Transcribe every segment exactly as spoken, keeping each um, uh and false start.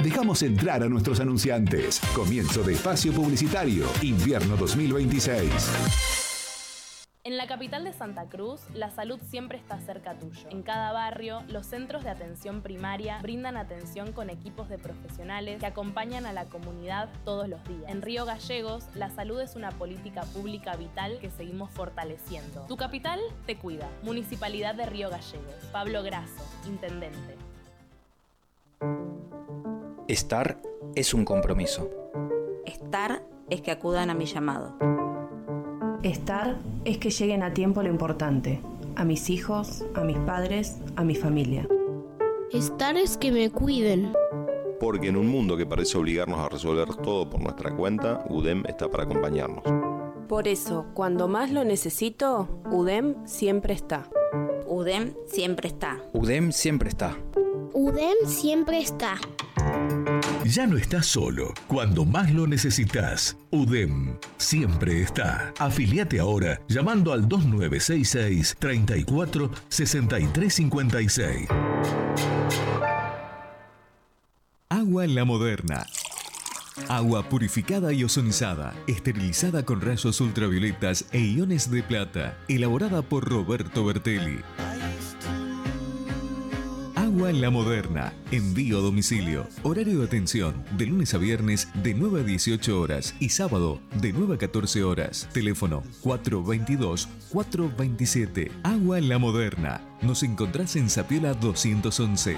Dejamos entrar a nuestros anunciantes. Comienzo de espacio publicitario, invierno dos mil veintiséis. En la capital de Santa Cruz, la salud siempre está cerca tuyo. En cada barrio, los centros de atención primaria brindan atención con equipos de profesionales que acompañan a la comunidad todos los días. En Río Gallegos, la salud es una política pública vital que seguimos fortaleciendo. Tu capital te cuida. Municipalidad de Río Gallegos. Pablo Grasso, Intendente. Estar es un compromiso. Estar es que acudan a mi llamado. Estar es que lleguen a tiempo lo importante, a mis hijos, a mis padres, a mi familia. Estar es que me cuiden. Porque en un mundo que parece obligarnos a resolver todo por nuestra cuenta, U D E M está para acompañarnos. Por eso, cuando más lo necesito, U D E M siempre está. U D E M siempre está. U D E M siempre está. U D E M siempre está. Ya no estás solo. Cuando más lo necesitas, U D E M siempre está. Afiliate ahora llamando al dos nueve seis seis, tres cuatro, seis tres cinco seis. Agua La Moderna. Agua purificada y ozonizada, esterilizada con rayos ultravioletas e iones de plata, elaborada por Roberto Bertelli. Agua La Moderna. Envío a domicilio. Horario de atención de lunes a viernes de nueve a dieciocho horas y sábado de nueve a catorce horas. Teléfono cuatro dos dos, cuatro dos siete. Agua La Moderna. Nos encontrás en Zapiola doscientos once.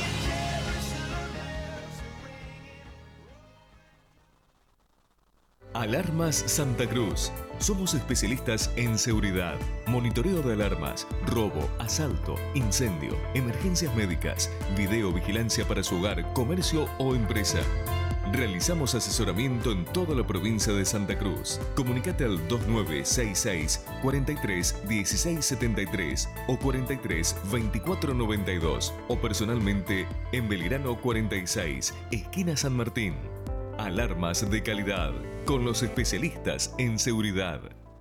Alarmas Santa Cruz. Somos especialistas en seguridad, monitoreo de alarmas, robo, asalto, incendio, emergencias médicas, videovigilancia para su hogar, comercio o empresa. Realizamos asesoramiento en toda la provincia de Santa Cruz. Comunicate al dos nueve seis seis, cuatro tres, uno seis siete tres o cuatro tres, veinticuatro noventa y dos o personalmente en Belgrano cuarenta y seis, esquina San Martín. Alarmas de calidad, con los especialistas en seguridad.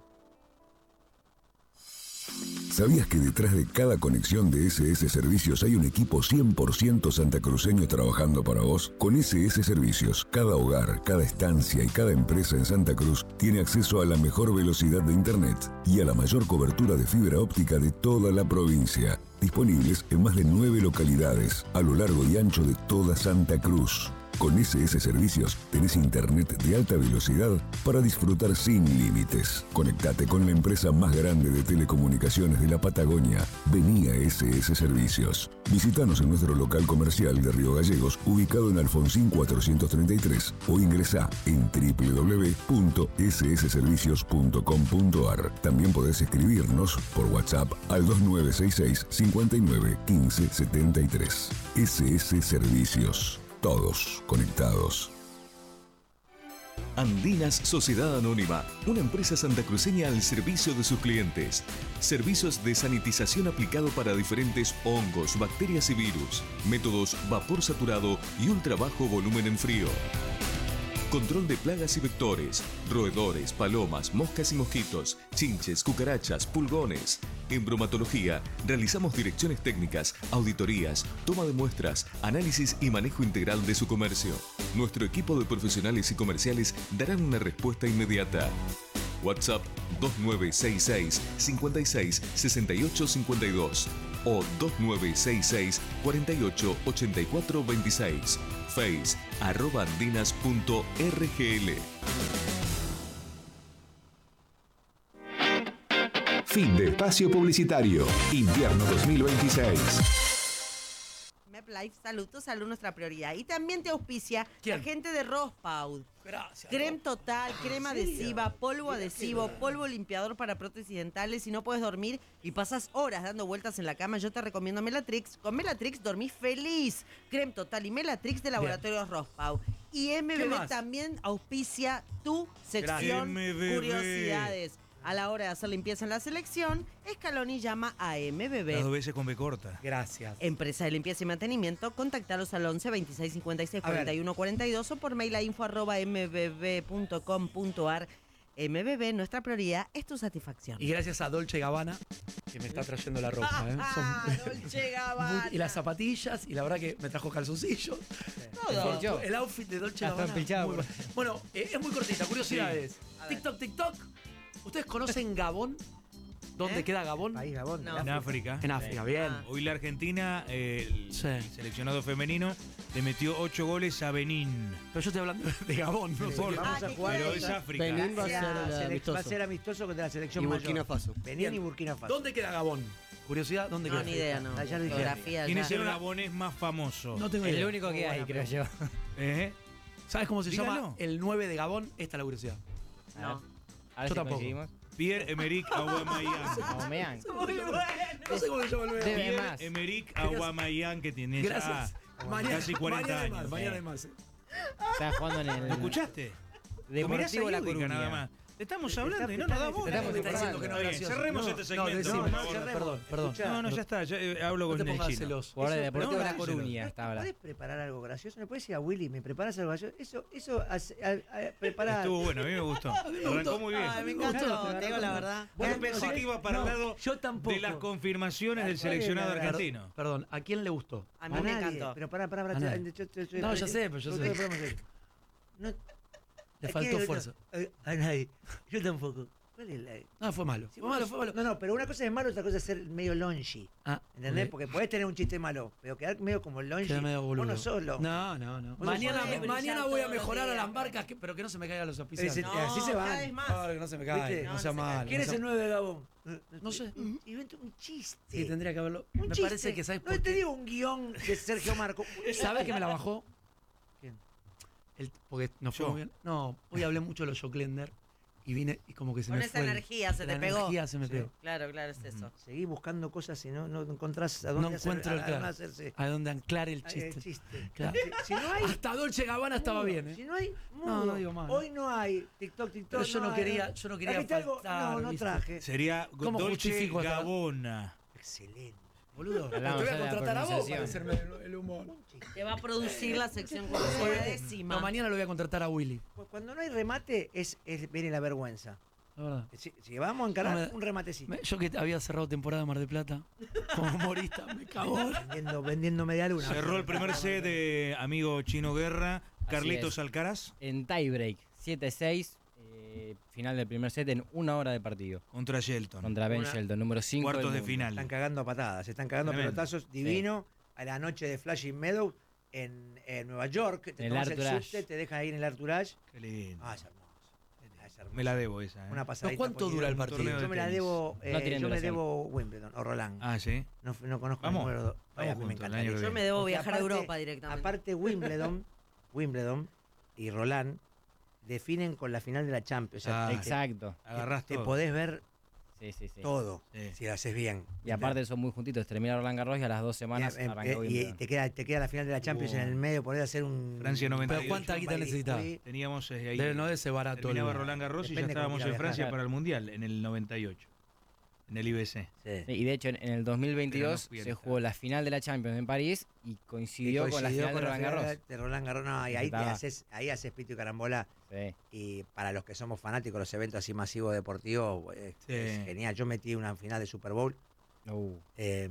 ¿Sabías que detrás de cada conexión de S S Servicios hay un equipo cien por ciento santacruceño trabajando para vos? Con S S Servicios, cada hogar, cada estancia y cada empresa en Santa Cruz tiene acceso a la mejor velocidad de Internet y a la mayor cobertura de fibra óptica de toda la provincia. Disponibles en más de nueve localidades a lo largo y ancho de toda Santa Cruz. Con S S Servicios tenés internet de alta velocidad para disfrutar sin límites. Conectate con la empresa más grande de telecomunicaciones de la Patagonia. Vení a S S Servicios. Visítanos en nuestro local comercial de Río Gallegos, ubicado en Alfonsín cuatrocientos treinta y tres, o ingresá en doble u doble u doble u punto s s servicios punto com punto a r. También podés escribirnos por WhatsApp al dos nueve seis seis, cinco nueve uno cinco siete tres. S S Servicios. Todos conectados. Andinas Sociedad Anónima, una empresa santacruceña al servicio de sus clientes. Servicios de sanitización aplicado para diferentes hongos, bacterias y virus. Métodos vapor saturado y ultra bajo volumen en frío. Control de plagas y vectores, roedores, palomas, moscas y mosquitos, chinches, cucarachas, pulgones. En bromatología, realizamos direcciones técnicas, auditorías, toma de muestras, análisis y manejo integral de su comercio. Nuestro equipo de profesionales y comerciales darán una respuesta inmediata. WhatsApp dos nueve seis seis, cinco seis, seis ocho cinco dos o dos nueve seis seis, cuatro ocho, ocho cuatro dos seis. Face, arroba andinas punto r g l. Fin de espacio publicitario, invierno dos mil veintiséis. MedLife Salud, tu salud, nuestra prioridad. Y también te auspicia ¿Quién? la gente de Rospaud. Gracias. Creme total, crema ¿en serio? adhesiva, polvo Mira adhesivo, qué- polvo limpiador para prótesis dentales. Si no puedes dormir y pasas horas dando vueltas en la cama, yo te recomiendo Melatrix. Con Melatrix dormís feliz. Creme total y Melatrix de Laboratorios Rospaud. Y M B B más? también auspicia tu sección Gracias. M B B. Curiosidades. A la hora de hacer limpieza en la selección, Scaloni llama a M B B. Las dos veces con B corta. Gracias. Empresa de limpieza y mantenimiento, contactalos al once, veintiséis, cincuenta y seis, A ver. cuarenta y uno, cuarenta y dos o por mail a info arroba m b b punto com punto a r. M B B, nuestra prioridad es tu satisfacción. Y gracias a Dolce Gabbana, que me está trayendo la ropa. ¿eh? Son- Dolce Gabbana. y las zapatillas, y la verdad que me trajo calzoncillos. Todo. El, el outfit de Dolce Hasta Gabbana. empilchado. muy bueno. Bueno, eh, es muy cortita, curiosidades. A ver. TikTok, TikTok. ¿Ustedes conocen Gabón? ¿Dónde ¿Eh? queda Gabón? País Gabón. No. En En África. África. En África, bien. Ah. Hoy la Argentina, eh, el, Sí. el seleccionado femenino, le metió ocho goles a Benín. Pero yo estoy hablando de Gabón, no Sí, sé. vamos Ah, a ¿qué jugar. Pero quiere? es África. Benín va a ser La el selec- amistoso. va a ser amistoso contra la selección Y mayor. Burkina Faso. Benín Bien. y Burkina Faso. ¿Dónde queda Gabón? Curiosidad, ¿dónde No, queda? ni idea, no. Ah, ya lo dije. Geografía, ¿Quién ya. es el gabonés más famoso? No tengo idea. El único que hay, creo yo. ¿Eh? ¿Sabes cómo se Dígalo. llama el nueve de Gabón? Esta es la curiosidad. A No. ver, a ver Yo si tampoco. coincidimos. Pierre-Emerick Aubameyang. Aubameyang. Muy bueno. No sé cómo se llama el nueve. Debe más. Pierre-Emerick Aubameyang, que tiene Gracias. ya Mañana, casi cuarenta mañana años. Más, mañana de más. eh. Está jugando en el ¿Lo escuchaste? Deportivo La Coruña Coruña. nada más. Te estamos hablando está- y no nos da está- bola. estamos Me está diciendo que no es Bien, gracioso. cerremos No, este no, segmento. decime, por no, favor. cerremos. Perdón, perdón. Escuchá, No, no, ya está. Ya, eh, hablo No con te pongas Nechino. celoso. Jugador de Eso- Deportivo no, La no, Coruña no. está hablando. ¿Puedes preparar algo gracioso? ¿Me puedes decir a Willy, me preparas algo gracioso? Eso, eso, hace- a- a- preparar. Estuvo bueno, a mí me gustó. Arrancó muy bien. Ay, me encantó, te digo la verdad. Bueno, pensé que iba para el No, lado yo tampoco. de las confirmaciones del ¿Cuál es seleccionado la- argentino. Perdón, ¿a quién le gustó? A mí A me nadie, encantó. Pero pará, pará, pará. A nadie. yo- yo- yo- No, ya sé, pero yo yo- sé. yo- yo- yo- No, Le ¿a faltó quién? fuerza. A, a nadie. Yo tampoco. ¿Cuál es la...? No, fue malo. Sí, Fue malo, fue malo. No, no, pero una cosa es malo, otra cosa es ser medio longy. Ah, ¿Entendés? ok. Porque podés tener un chiste malo, pero quedar medio como longy. Queda medio boludo. Vos no solo. No, no, no. Vos Mañana, sos- me- podés mañana brillar voy a todos los mejorar a días. las marcas, que- pero que no se me caigan los oficiales. Ese- No, así se van. cada vez más. Claro, que no se me caigan, ¿Viste? no, No, sea se malo. cae. ¿Quién no es sea- el nueve de Gabón? No sé. Inventa un chiste. Sí, tendría que haberlo. Un Me chiste. parece que, ¿sabes No por te qué? digo un guión de Sergio Marco. ¿Sabes que me la bajó? ¿Quién? El, porque nos fue Yo. muy bien. No, hoy hablé mucho de los Joclender y vine y como que se Con me esa fue. el- energía se la te pegó. energía se me Sí. pegó. Claro, claro, es eso. Seguí buscando cosas y no, no encontrás a dónde, No hacer- encuentro el a- a dónde claro. hacerse. A dónde anclar el Ah, chiste. el chiste. Claro. Si, si no hay. Hasta Dolce Gabbana estaba mudo. bien, ¿eh? Si no hay. No, mudo. no digo más. Hoy no hay TikTok, TikTok. Pero yo no hay. quería- yo no quería ¿Trajiste algo? faltar, No, no ¿viste? traje. Sería ¿Cómo Dolce justifico esta- Gabbana. Excelente. Boludo, te voy Hablamos a de la contratar a vos para pronunciación. hacerme el, el humor. Te va a producir la sección curiosidadésima. No, mañana lo voy a contratar a Willy. Cu- Cuando no hay remate, es, es viene la vergüenza. La verdad. Si, si vamos a encarar No me- un rematecito. Me- yo que había cerrado temporada de Mar del Plata como humorista, me cagó. Vendiendo, vendiendo media luna. Cerró el primer set de amigo Chino Guerra, Carlitos es. Alcaraz En tiebreak, siete seis, eh, final del primer set en una hora de partido. contra Shelton. Contra Ben Una- Shelton, número cinco. Cuartos del de mundo. final. Están cagando a patadas, se están cagando a Tremendo. pelotazos. Divino. A la noche de Flashing Meadow en, en Nueva York. Te En el tomas el Arthur subte, Ashe. te dejan ahí en el Arthur Ashe. Qué lindo. Ah, es hermoso. Ah, es hermoso. Me la debo esa. ¿eh? Una pasadita. ¿Cuánto por dura el ir a un partido? torneo de Yo me la tenis. debo, eh, No tienen yo me duración. debo Wimbledon o Roland. Ah, sí. No, no conozco Vamos. el número dos. Ay, a mí Vamos me juntos, el encantaría. año que Yo viene. me debo Porque viajar a aparte- Europa directamente. Aparte Wimbledon, Wimbledon y Roland definen con la final de la Champions. O sea, Ah, te- Exacto. Agarrás te todo. podés ver Sí, sí, sí. todo Sí. si lo haces bien. Y aparte son muy juntitos. Termina Roland Garros y a las dos semanas Y, eh, arranca eh, y Wimbledon. te queda, te queda la final de la Champions Wow. en el medio, podés hacer un. Francia noventa y ocho. Pero ¿cuánta guita necesitas? Teníamos eh, ahí. Debe- no debe ser barato. Terminaba el- Roland Garros y ya Depende estábamos con quién en viajar. Francia Claro. para el Mundial en el noventa y ocho. En el I B C. Sí. Sí, y de hecho en, en el dos mil Pero veintidós no fui al se estadio. jugó la final de la Champions en París y coincidió, Y con la coincidió final con de Roland final Garros. de Roland Garros. No, y ahí, te Estaba. haces, ahí haces pito y carambola. Sí. Y para los que somos fanáticos de los eventos así masivos deportivos, eh, Sí. es genial. Yo metí una final de Super Bowl Uh, eh,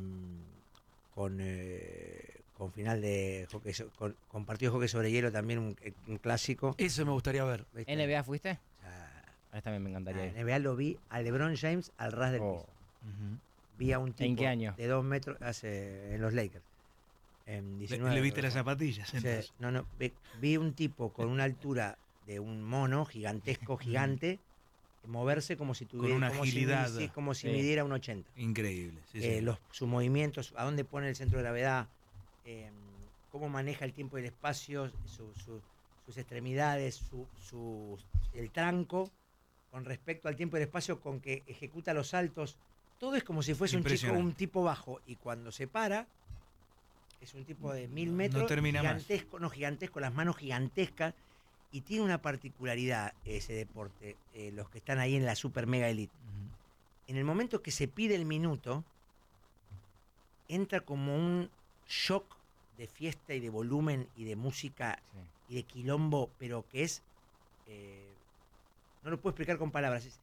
con, eh, con final de hockey, so- con, con partido de hockey sobre hielo también, un, un clásico. Eso me gustaría ver. ¿Viste? ¿N B A fuiste? O sea, A esta también me encantaría la ir. N B A lo vi a LeBron James al ras del Oh. piso. Vi a un tipo ¿En qué año? de dos metros hace, en los Lakers. En ¿Le, diecinueve, le viste creo. las zapatillas? Sí, entonces? no, no, vi, vi un tipo con una altura de un mono gigantesco, gigante, moverse como si tuviera una como si agilidad. mi- sí, como si Sí. midiera un ochenta. Increíble. Sí, sí. Eh, los, sus movimientos, a dónde pone el centro de gravedad, eh, cómo maneja el tiempo y el espacio, su- su- sus extremidades, su, su- el tranco con respecto al tiempo y el espacio con que ejecuta los saltos. Todo es como si fuese un chico, Impresionante. un tipo bajo. Y cuando se para, es un tipo de mil metros, no termina más. gigantesco, no gigantesco, las manos gigantescas. Y tiene una particularidad ese deporte, eh, los que están ahí en la super mega elite. Ujú. En el momento que se pide el minuto, entra como un shock de fiesta y de volumen y de música Sí. y de quilombo, pero que es eh, no lo puedo explicar con palabras. Es,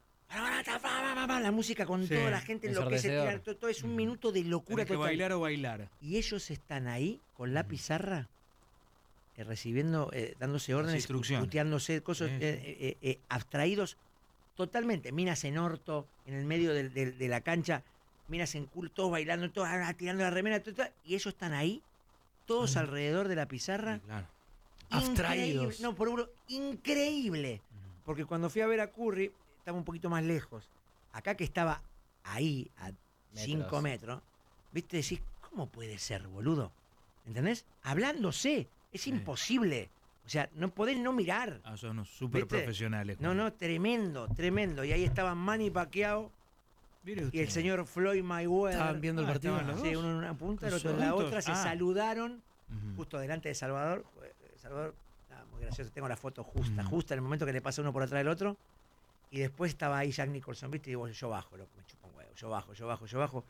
la música con Sí, toda la gente enloquece, todo, todo es un minuto de locura Tenés que total. bailar o bailar. Y ellos están ahí con la pizarra eh, recibiendo, eh, dándose órdenes, instrucciones. puteándose, cosas Sí, sí. eh, eh, eh, abstraídos totalmente. Minas en orto, en el medio del- del- de la cancha, minas en culo, todos bailando, todos ah, tirando la remera, todo, todo, y ellos están ahí, todos alrededor de la pizarra. Claro. Increíble. Abstraídos. No, por uno, increíble. Porque cuando fui a ver a Curry, estaba un poquito más lejos. Acá que estaba ahí, a cinco metros, viste, decís, ¿cómo puede ser, boludo? ¿Entendés? Hablándose, es imposible. O sea, no podés no mirar. Ah, son unos súper ¿Viste? profesionales. No, no, tremendo, tremendo. Y ahí estaban Manny Pacquiao Mire y usted. el señor Floyd Mayweather. ¿Estaban viendo el Ah, partido? estaban los Sí, dos. uno en una punta, el Los otro en la juntos. otra, se Ah. saludaron Ujú. justo delante de Salvador. Eh, Salvador, ah, muy gracioso, tengo la foto justa, Ujú. justa en el momento que le pasa uno por atrás del otro. Y después estaba ahí Jack Nicholson, ¿viste? Y digo, yo bajo, loco, me chupa un huevo, yo bajo, yo bajo, yo bajo.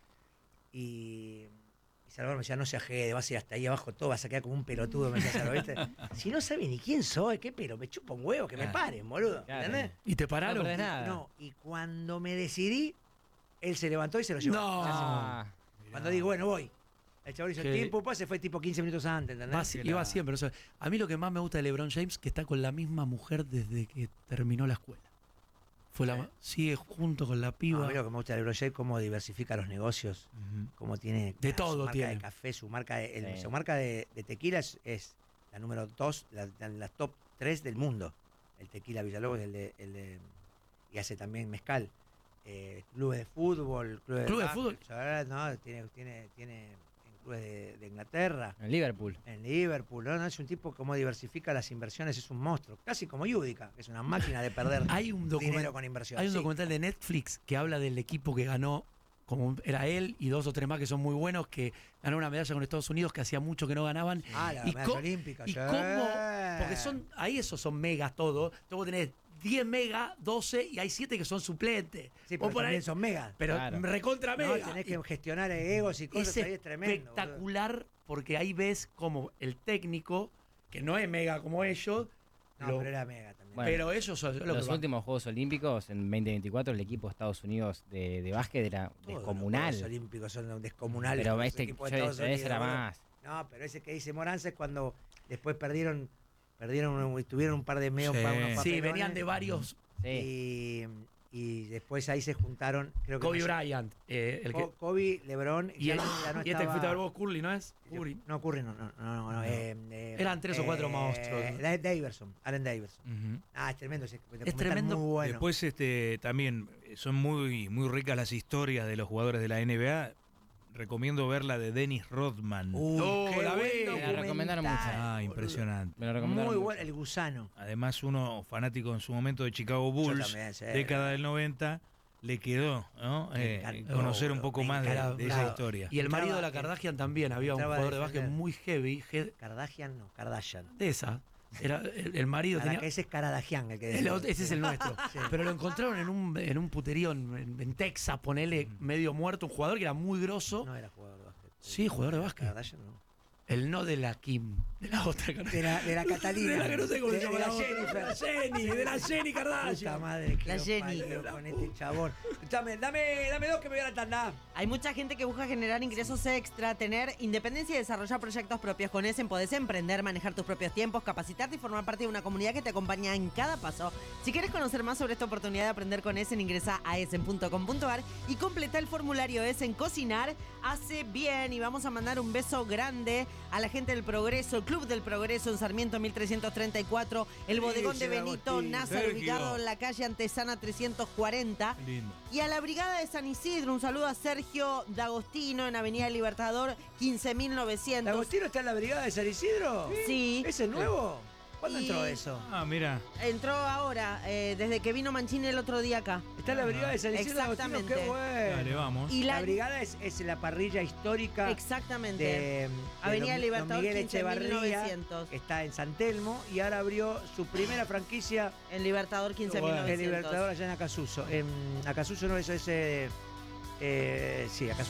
Y, y Salvador me decía, no seas jede, vas a ir hasta ahí abajo todo, vas a quedar como un pelotudo, me decía Salvador, ¿viste? Si no sabe ni quién soy, qué pelo, me chupa un huevo, que me Claro. paren, boludo, Claro. ¿entendés? ¿Y te pararon? No perdés nada. No, y cuando me decidí, él se levantó y se lo llevó. No. Ah, Cuando digo, bueno, voy. El chaval hizo el Que- tiempo, pues, se fue tipo quince minutos antes, ¿entendés? Va, Que iba la- siempre. O sea, a mí lo que más me gusta de LeBron James que está con la misma mujer desde que terminó la escuela. Fue la, sigue junto con la No, piba. a mí lo que me gusta de LeBron James, cómo diversifica los negocios, Ujú. cómo tiene De ah, todo su marca tiene. de café, su marca de, el- Sí. su marca de, de tequila es, es la número dos, la, la- la top tres del mundo. El tequila Villalobos, el de, el de- y hace también mezcal. Eh, clubes de fútbol, clubes ¿Club de básquet, fútbol? o sea, no, tiene, tiene, tiene en clubes de, de Inglaterra, en Liverpool. en Liverpool, ¿no? No, es un tipo como diversifica las inversiones, es un monstruo, casi como Yudica, que es una máquina de perder Hay un, document- dinero con inversión. hay un Sí. documental de Netflix que habla del equipo que ganó, como era él y dos o tres más que son muy buenos, que ganó una medalla con Estados Unidos que hacía mucho que no ganaban. Ah, la y medalla co- olímpica. y sí. cómo, porque son, ahí esos son megas todo. Entonces vos tenés diez megas, doce y hay siete que son suplentes. Sí, Vos pero por ahí- también son megas. Pero Claro. recontra No, mega. tenés que gestionar egos y cosas, es ahí es tremendo. boludo. espectacular porque ahí ves como el técnico, que no es mega como ellos, No, lo- pero era mega también. Bueno, pero ellos son lo Los que va. últimos Juegos Olímpicos, en veinte veinticuatro, el equipo de Estados Unidos de, de básquet era Todos los descomunal. Juegos Olímpicos son descomunales. Pero los este, equipos yo- de Estados ese Unidos, era boludo. más. No, pero ese que dice Moranza es cuando después perdieron, perdieron, tuvieron un par de medio Sí. pa- unos Sí, papelones, venían de varios. Sí. y, y después ahí se juntaron, creo que Kobe no sé, Bryant, eh, el que, Co- Kobe, LeBron, y, ya el- no, ya no y este que estaba- fuiste a ver vos, Curly, ¿no es? Curry. No, Curry no, no, no, no, no, eh, eh, Eran tres o cuatro eh, monstruos. Da- Davidson, Allen Davidson. Ujú. Ah, es tremendo ese documental, Es tremendo. muy bueno. Después este también eh, son muy muy ricas las historias de los jugadores de la N B A. Recomiendo ver la de Dennis Rodman. Uy, No, qué la buen vi. Me la recomendaron mucho. documental, Ah, boludo. impresionante. Me lo recomendaron Muy mucho. bueno, el gusano. Además, uno fanático en su momento de Chicago Bulls, también, sí. década del noventa, le quedó, ¿no? Me Eh, encantó, conocer un boludo, poco me más de, encantó. de esa Claro. historia. Y el marido de la Entraba- Kardashian también, había un entraba a jugador de básquet defender. muy heavy, he- Kardashian no, Kardashian. de esa. Era, el, el marido Para tenía... que ese es Karadagian el que el decía. otro- ese es el nuestro. Sí. Pero lo encontraron en un, en un puterío en, en- en Texas, ponele medio muerto, un jugador que era muy grosso. No era jugador de básquet. Sí, jugador de básquet. Kardashian no. El no de la Kim, de la otra Kardashian. De la, de la Catalina. De la que no sé cómo de, se llama de la la otra. Jennifer. De la Jenny, de la Jenny Puta Kardashian. madre, que La lo Jenny. parió con este chabón. Dame, dame, dame dos que me voy a la tanda. Hay mucha gente que busca generar ingresos extra, tener independencia y desarrollar proyectos propios. Con Essen podés emprender, manejar tus propios tiempos, capacitarte y formar parte de una comunidad que te acompaña en cada paso. Si quieres conocer más sobre esta oportunidad de aprender con Essen, ingresa a essen punto com punto ar y completa el formulario Essen. Cocinar hace bien y vamos a mandar un beso grande a la gente del Progreso, el Club del Progreso en Sarmiento mil trescientos treinta y cuatro, el Sí, bodegón de ese Benito Agustín. Nazar, Sergio. ubicado en la calle Antesana trescientos cuarenta. Lindo. Y a la Brigada de San Isidro, un saludo a Sergio D'Agostino en Avenida Libertador quince mil novecientos. ¿Agostino está en la brigada de San Isidro? Sí. ¿Ese es nuevo? ¿Cuándo Y- entró eso? Ah, mira. Entró ahora, eh, desde que vino Mancini el otro día acá. Está en la brigada de San Isidro. Agostino, Exactamente. qué bueno. Dale, vamos. Y La, la, brigada es, es la parrilla histórica exactamente. de, de Avenida don- Libertador don Miguel quince mil Echevarría, novecientos. que está en San Telmo, y ahora abrió su primera franquicia En Libertador quince mil en novecientos. Libertador allá en Acasuso. En Acasuso no, eso es... Eh, eh, sí, Acasuso.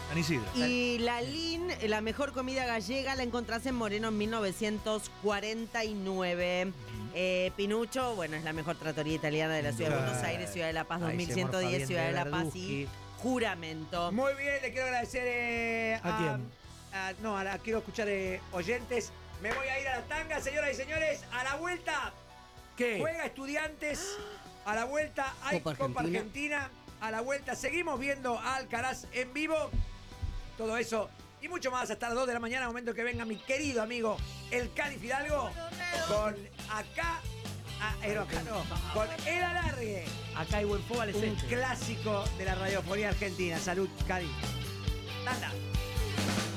San Isidro. Y la Lin, la mejor comida gallega, la encontrás en Moreno en mil novecientos cuarenta y nueve. Eh, Pinucho, bueno, es la mejor trattoria italiana de la ciudad de Buenos Aires, Ciudad de la Paz, dos mil ciento diez, Ciudad de la Paz y Juramento. Muy bien, le quiero agradecer eh, ¿A quién? a- no, a la- quiero escuchar eh, oyentes. Me voy a ir a la tanga, señoras y señores. A la vuelta. ¿Qué? Juega Estudiantes. A la vuelta hay Copa Copa Argentina. Argentina. A la vuelta seguimos viendo a Alcaraz en vivo. Todo eso y mucho más hasta las dos de la mañana, momento que venga mi querido amigo el Cali Fidalgo con acá, ah, eh, no, acá no, con El Alargue. Acá hay buen fútbol, Un clásico de la radiofonía argentina. Salud, Cali. Tanda.